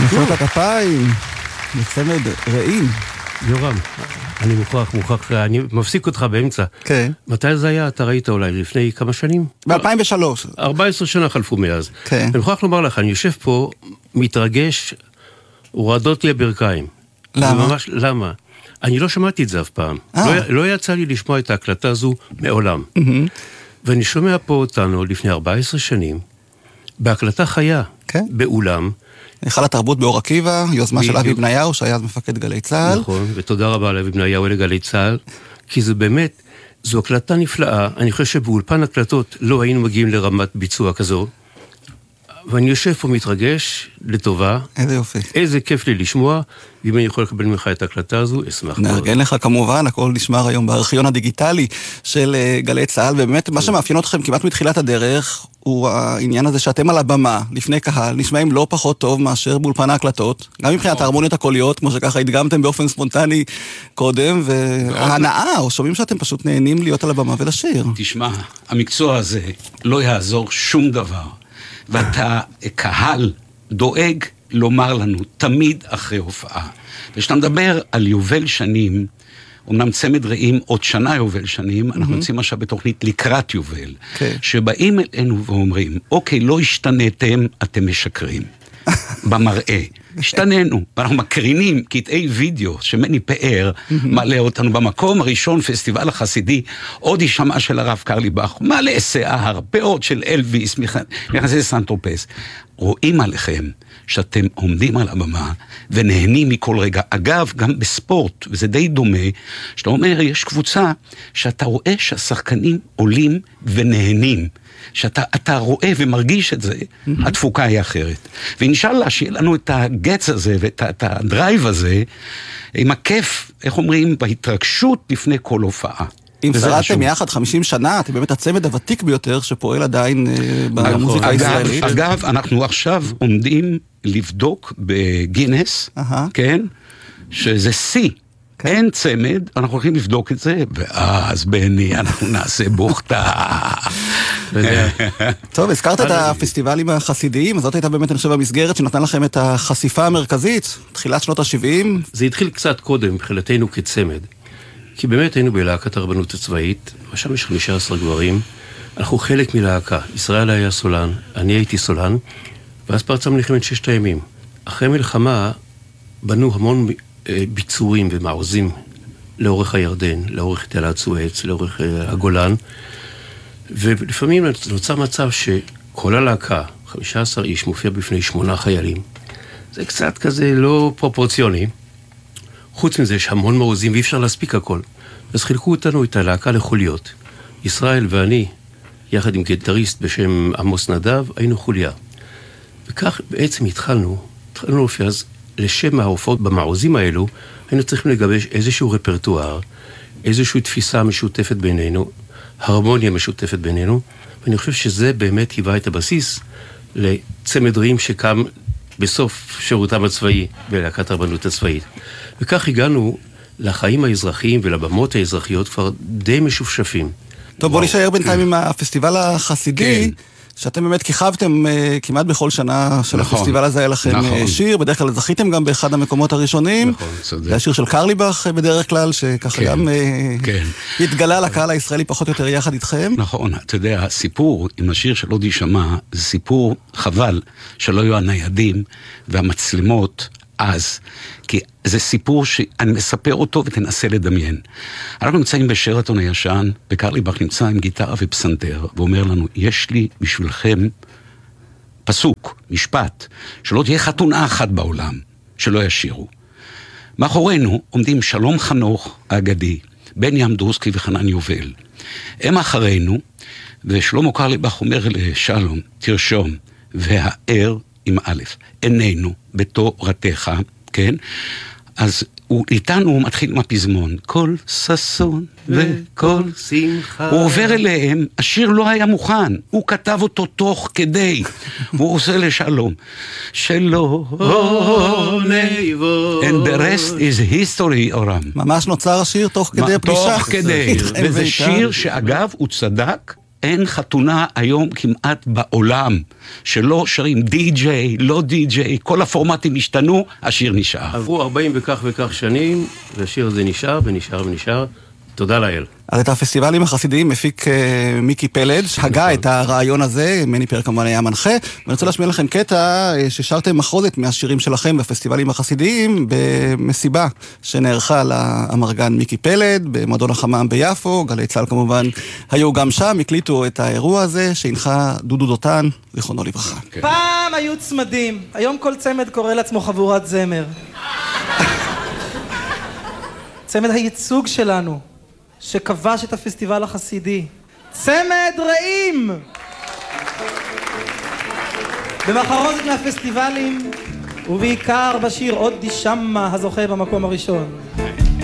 מחיאות הכפיים, לצמד רעים. יורם, אני מוכרח, אני מפסיק אותך באמצע. כן. מתי זה היה? אתה ראית אולי לפני כמה שנים? ב-2003. 14 שנה חלפו מאז. כן. אני מוכרח לומר לך, אני יושב פה, מתרגש, הורדות לי הברכיים. למה? ממש, למה? אני לא שמעתי את זה אף פעם. לא יצא לי לשמוע את ההקלטה הזו מעולם. ואני שומע פה אותנו לפני 14 שנים, בהקלטה חיה, כן. באולם. היכל התרבות באור עקיבא, יוזמה של אבי בניהו, שהיה מפקד גלי צה"ל. נכון, ותודה רבה לאבי בניהו לגלי צה"ל, כי זה באמת, זו הקלטה נפלאה. אני חושב שבאולפן הקלטות לא היינו מגיעים לרמת ביצוע כזו, ואני יושב פה מתרגש לטובה. איזה יופי. איזה כיף לי לשמוע, ואם אני יכול לקבל ממך את ההקלטה הזו, אשמח. נארגן לך כמובן, הכל נשמר היום בארכיון הדיגיטלי של גלי צה"ל, ובאמת מה שמאפיין אתכם כמעט מתחילת הדרך, הוא העניין הזה שאתם על הבמה, לפני קהל, נשמעים לא פחות טוב מאשר באולפן ההקלטות, גם מבחינת ההרמוניות הקוליות, כמו שככה הדגמתם באופן ספונטני קודם, וההנאה, או שומעים שאתם פשוט נהנים להיות על הבמה ולשיר. תשמע, המקצוע הזה לא יעזור שום דבר. ואתה קהל דואג לומר לנו תמיד אחרי הופעה. וכשאתה מדבר על יובל שנים, אומנם צמד רעים עוד שנה יובל שנים, אנחנו יוצאים עכשיו בתוכנית לקראת יובל, שבאים אלינו ואומרים, אוקיי, לא השתנתם, אתם משקרים. במראה. השתננו, ואנחנו מקרינים קטעי וידאו שמני פאר מעלה אותנו במקום הראשון, פסטיבל החסידי, עוד ישמע של הרב קרליבך, מעלה שיער, פאות של אלוויס, מכנסי סנטרופס. רואים עליכם שאתם עומדים על הבמה ונהנים מכל רגע. אגב, גם בספורט, וזה די דומה, שאתה אומר, יש קבוצה שאתה רואה שהשחקנים עולים ונהנים. שאתה רואה ומרגיש את זה, התפוקה היא אחרת. ואינשאללה, שיהיה לנו את הגץ הזה ואת הדרייב הזה, עם הכיף, איך אומרים, בהתרגשות לפני כל הופעה. אם שרדתם יחד 50 שנה, אתם באמת הצמד הוותיק ביותר שפועל עדיין במוזיקה הישראלית. אגב, אנחנו עכשיו עומדים לבדוק בגינס, כן? שזה C. אין צמד, אנחנו הולכים לבדוק את זה, ואז בני, אנחנו נעשה בוכתה. טוב, הזכרת את הפסטיבלים החסידיים, אז זאת הייתה באמת, אני חושב, המסגרת שנתנה לכם את החשיפה המרכזית, תחילת שנות ה-70. זה התחיל קצת קודם, מבחינתנו כצמד. כי באמת היינו בלהקת הרבנות הצבאית, ושם יש 15 גברים, אנחנו חלק מלהקה. ישראל היה סולן, אני הייתי סולן, ואז פרצה מלחמת ששת הימים. אחרי מלחמה בנו המון ביצורים ומעוזים לאורך הירדן, לאורך תעלת סואץ, לאורך הגולן, ולפעמים נוצר מצב שכל הלהקה, 15 איש, מופיע בפני 8 חיילים. זה קצת כזה לא פרופורציוני. חוץ מזה יש המון מעוזים ואי אפשר להספיק הכל. אז חילקו אותנו את הלהקה לחוליות. ישראל ואני, יחד עם גיטריסט בשם עמוס נדב, היינו חוליה. וכך בעצם התחלנו להופיע. אז לשם ההופעות במעוזים האלו, היינו צריכים לגבש איזשהו רפרטואר, איזושהי תפיסה משותפת בינינו, הרמוניה משותפת בינינו, ואני חושב שזה באמת היווה את הבסיס לצמד רעים שקם בסוף שירותם הצבאי, בלהקת הרבנות הצבאית. וכך הגענו לחיים האזרחיים ולבמות האזרחיות כבר די משופשפים. טוב, בוא נשאר בינתיים עם הפסטיבל החסידי, שאתם באמת כיכבתם כמעט בכל שנה של הפסטיבל הזה, היה לכם שיר, בדרך כלל זכיתם גם באחד המקומות הראשונים, זה השיר של קרליבך בדרך כלל, שככה גם התגלה לקהל הישראלי פחות או יותר יחד איתכם. נכון, אתה יודע, הסיפור עם השיר של עוד יישמע, זה סיפור חבל שלא היו הניידים והמצלמות אז, כי זה סיפור שאני מספר אותו ותנסה לדמיין. אנחנו נמצאים בשרתון הישן, וקרליבך נמצא עם גיטרה ופסנתר, ואומר לנו, יש לי בשבילכם פסוק, משפט, שלא תהיה חתונה אחת בעולם, שלא ישירו. מאחורינו עומדים שלום חנוך האגדי, בני אמדורסקי וחנן יובל. הם אחרינו, ושלמה קרליבך אומר לשלום, תרשום, והער עם א', עינינו בתורתך, כן? אז איתנו הוא מתחיל עם הפזמון, כל ששון וכל שמחה. הוא עובר אליהם, השיר לא היה מוכן, הוא כתב אותו תוך כדי, והוא עושה לשלום, שלום, and the rest is history, אורם. ממש נוצר השיר תוך כדי הפלישה. תוך כדי, וזה שיר שאגב הוא צדק, אין חתונה היום כמעט בעולם שלא שרים די-ג'יי, לא די-ג'יי, כל הפורמטים השתנו, השיר נשאר. עברו 40 וכך שנים, והשיר הזה נשאר ונשאר ונשאר. תודה לאל. אז את הפסטיבלים החסידיים מפיק מיקי פלד, שהגה את הרעיון הזה, מני פר כמובן היה מנחה, ואני רוצה להשמיע לכם קטע ששרתם מחרוזת מהשירים שלכם בפסטיבלים החסידיים, במסיבה שנערכה לאמרגן מיקי פלד, במועדון החמם ביפו, גלי צה"ל כמובן היו גם שם, הקליטו את האירוע הזה, שהנחה דודו דותן, זיכרונו לברכה. פעם היו צמדים, היום כל צמד קורא לעצמו חבורת זמר. צמד הייצוג שלנו, שכבש את הפסטיבל החסידי. צמד רעים! במחרוזת מהפסטיבלים, ובעיקר בשיר עוד די שמה הזוכה במקום הראשון.